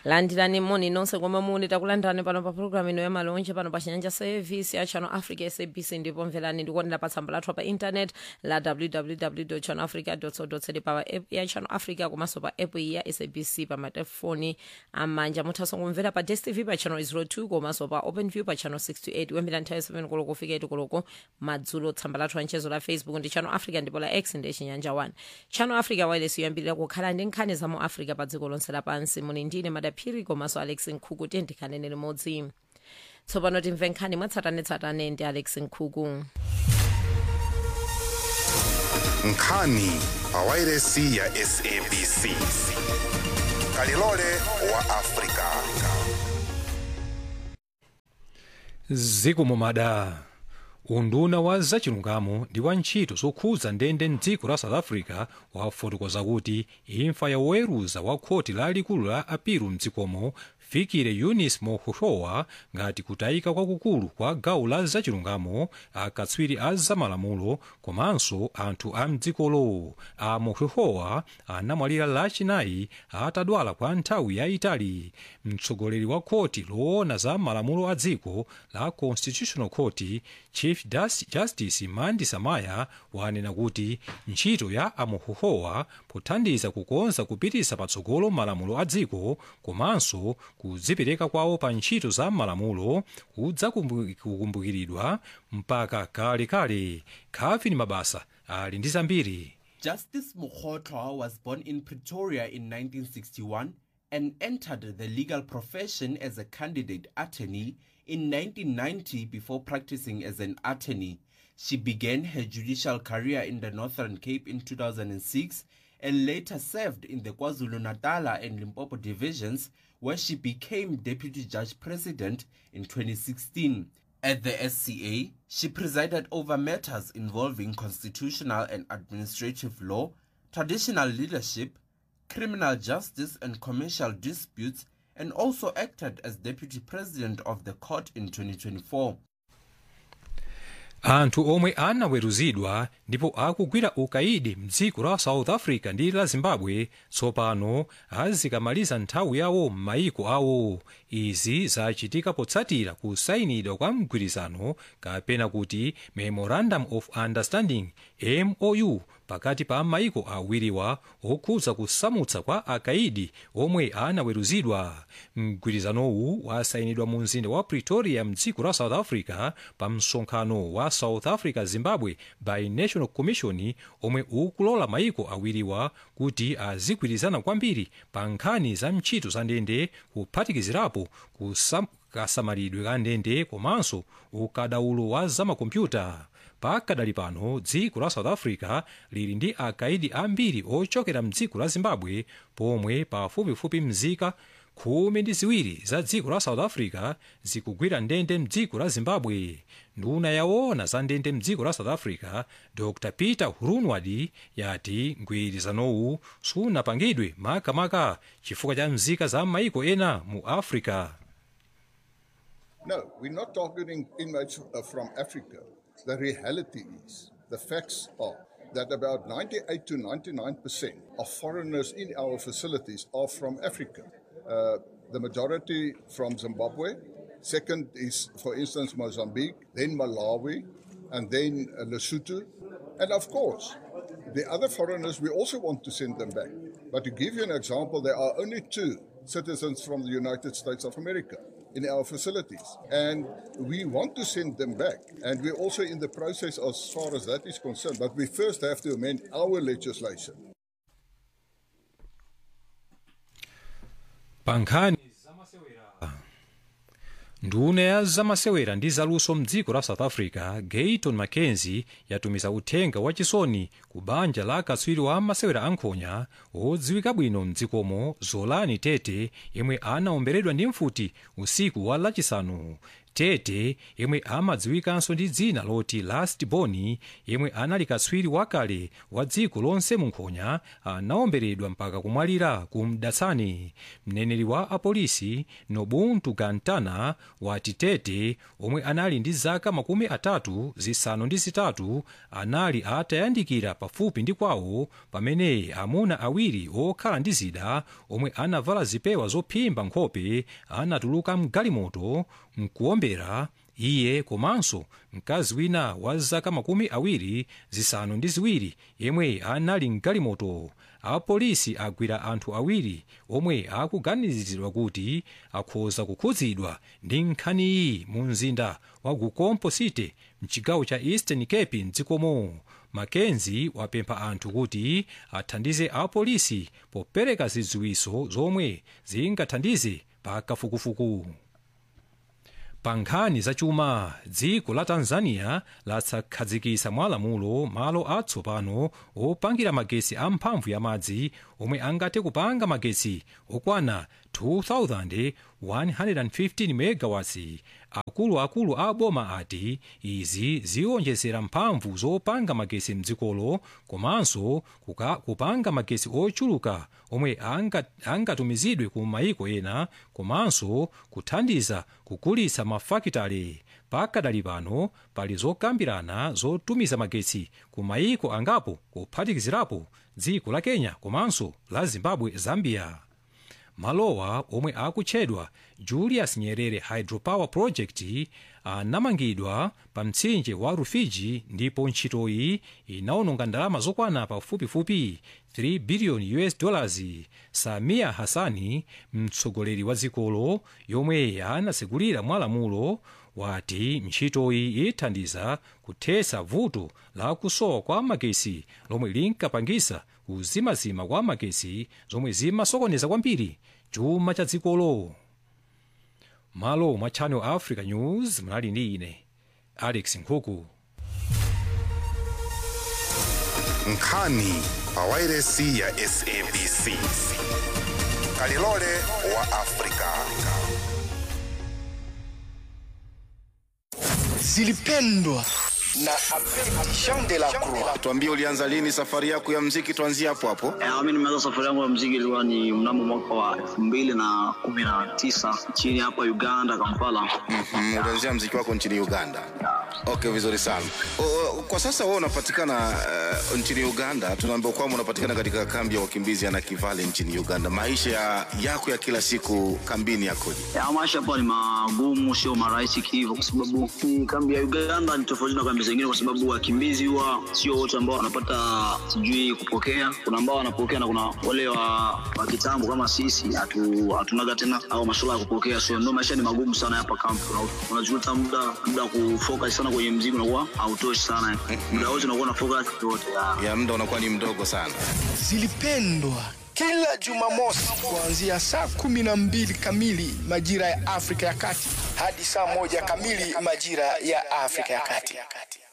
Landirani moni nonse komwe muli takulandirani pano pa program ino ya malonje pano pa Chinyanja Service ya Channel Africa SABC, ndipo mverani ndikuonera pa tsamba lathu pa internet la www.channelafrica.co.za, pa app ya Channel Africa komanso pa app ya SABC pa matelefoni amanja. Muthanso kumvera pa DSTV pa channel 02 komanso pa OpenView pa channel 628 kuyambira nthawi 7 koloko kufika 8 koloko madzulo. Tsamba lathu la mchezo la Facebook ndi Channel Africa, ndipo la X ndi Chinyanja 1. Channel Africa wireless yoyambirira kukhala ndi nkhani za mu Africa pa dziko lonse lapansi. Muli ndine Madaphiri komanso Alex Nkhuku, tiyendikhanene limodzi. Tsopano timve nkhani mwatsatanetsatane ndi Alex Nkhuku. Nkhani pawairesi ya SABC. Kalilole wa Afrika. Zikumumada. Unduna wa zachilungamo ndi wa ntchito zokhudza ndende mdziko la South Africa wafotokoza kuti imfa ya woweruza wa khoti lalikulu la apiru mdzikomo Fikile Eunice Mohohowa ngati kutayika kwakukulu kwa gawo la zachilungamo, akatswiri a zamalamulo komanso anthu a mdzikolo. A Mohohowa anamwalira lachinayi atadwala kwa nthawi yayitali. Mtsogoleri wa khoti loona za malamulo a dziko la Constitutional Court, Chief Justice Mandi Samaya, wanena kuti ntchito ya Mohohowa pothandiza kukonza kupitisa patsogolo malamulo a dziko komanso kudzipereka kwawo pa ntchito za malamulo kudzakumbukiridwa mpaka kalekale. Khavini Mabasa ali ndi zambiri. Justice Mohohowa was born in Pretoria in 1961 and entered the legal profession as a candidate attorney in 1990 before practicing as an attorney. She began her judicial career in the Northern Cape in 2006 and later served in the KwaZulu-Natal and Limpopo divisions, where she became Deputy Judge President in 2016. At the SCA, she presided over matters involving constitutional and administrative law, traditional leadership, criminal justice and commercial disputes, and also acted as Deputy President of the court in 2024. Anthu omwe anaweruzidwa ndipo akugwira ukaidi mdziko la South Africa ndi la Zimbabwe tsopano azikamaliza nthawi yawo m'mayiko awo. Izi zachitika potsatira kusayinidwa kwa mgwirizano kapena kuti Memorandum of Understanding MOU pakati pa mayiko awiriwa okhudza kusamutsa kwa akaidi omwe anaweruzidwa. Mgwirizanowu wasayinidwa mu mzinda wa Pretoria mdziko la South Africa pa msonkhano wa South Africa Zimbabwe Binational Commission omwe ukulola mayiko awiriwa kuti azigwirizana kwambiri pa nkhani za ntchito za ndende, kuphatikizirapo kasamalidwe ka ndende komanso ukadaulo wa zamakompyuta. Pakadali pano dziko la South Africa lili ndi akaidi ambiri ochokera mdziko la Zimbabwe, pomwe pafupifupi mzika 12 za dziko la South Africa zikugwira ndende mdziko la Zimbabwe. Nduna yaona za ndende mdziko la South Africa Dr. Peter Hurunwadi yati mgwirizanowu sunapangidwe makamaka chifukwa cha mzika za mayiko ena mu Africa. No, we're not targeting inmates from Africa. The reality is, the facts are that about 98 to 99% of foreigners in our facilities are from Africa. The majority from Zimbabwe. Second is, for instance, Mozambique, then Malawi, and then Lesotho. And of course, the other foreigners, we also want to send them back. But to give you an example, there are only 2 citizens from the United States of America in our facilities. And we want to send them back. And we're also in the process as far as that is concerned. But we first have to amend our legislation. Pankhani zamasewera. Nduna ya zamasewera ndi zaluso mdziko la South Africa Gayton Mackenzie yatumiza uthenga wachisoni ku banja la katswiri wa masewera ankhonya odziwika bwino mdzikomo Zolani Tete, yemwe anaomberedwa ndi mfuti usiku wa lachisanu. Tete yemwe amadziwikanso ndi dzina loti Last Boni yemwe anali katswiri wakale wa dziko lonse munkhonya anaomberedwa mpaka kumwalira ku Mdatsani. Mneneri wa apolisi Nobuntu Gantana wati Tete omwe anali ndi zaka 33 anali atayandikira pafupi ndi kwawo pamene amuna awiri okhala ndi zida omwe anavala zipewa zophimba nkhope anatuluka mgalimoto mkuombera iye komanso mkazi wina wa zaka 22 yemwe anali mgalimoto. Apolisi agwira anthu awiri omwe akuganiziridwa kuti akhoza kukhudzidwa ndi nkhaniyi mu mzinda wa Gukompo City mchigawo cha Eastern Cape mdzikomo. Mackenzie wapempha anthu kuti athandize apolisi popereka zidziwitso zomwe zingathandize pa kafukufuku. Pa nkhani zachuma, dziko la Tanzania lakhazikitsa mwalamulo malo atsopano opangira magetsi amphamvu ya madzi omwe angathe kupanga magetsi okwana 2115 megawatts. Akuluakulu a boma ati izi ziwonjezera mphamvu zopanga magetsi mdzikolo komanso kupanga magetsi ochuluka omwe angatumizidwe ku mayiko ena komanso kuthandiza kugulitsa mafakitale. Pakadali pano pali zokambirana zotumiza magetsi ku mayiko angapo kuphatikizirapo dziko la Kenya komanso la Zimbabwe, Zambia. Malowa omwe akutchedwa Julius Nyerere Hydropower Project anamangidwa pa mtsinje wa Rufiji ndipo ntchitoyi inaononga ndalama zokwana pafupifupi $3 billion. Samia Hassani, mtsogoleri wa dzikolo yomwe anasegulira mwalamulo, wati ntchitoyi ithandiza kuthetsa vuto la kusowa kwa magetsi lomwe linkapangisa kuzimazima kwa magetsi zomwe zimasokoneza kwambiri chuma cha dzikolo. Malo mwa Channel Africa News mnali ndi ine Alex Nkhuku. Nkhani pa wailesi ya SABC. Kalilole wa Afrika. Zilipendwa na Jean de la Croix. Tuambie ulianza lini safari yako ya muziki, tuanzie hapo hapo. Mimi nimeanza safari yangu ya muziki ilikuwa ni mnamo mwaka wa 2019 nchini hapa Uganda, Kampala. Ulianzia muziki wako nchini Uganda. Okay, vizuri sana. Kwa sasa wewe unapatikana nchini Uganda. Tunaambiwa kwamba unapatikana katika kambi ya wakimbizi ya Nakivale nchini Uganda. Maisha yako ya kila siku kambini yakoje? Maisha hapa ni magumu, sio marahisi hivyo, kwa sababu kambi ya Uganda ni tofauti na kambi zingine, kwa sababu wakimbizi huwa sio wote ambao wanapata sijui kupokea. Kuna ambao wanapokea na kuna wale wa kitambo kama sisi hatunaga tena au masuala ya kupokea. So ndio maisha ni magumu sana hapa kambi. Unajuta muda kufocus sana kwenye muziki unakuwa hautoshi sana. Muda wote unakuwa na focus yote. Ya muda unakuwa ni mdogo sana. Zilipendwa kila Jumamosi kuanzia saa 12 kamili majira ya Afrika ya Kati hadi saa 1 kamili majira ya Afrika ya Kati.